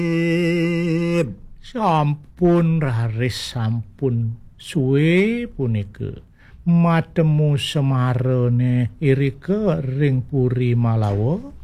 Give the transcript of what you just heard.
Sampun raris sampun suwe punika matemu semarene irika ring puri Malawa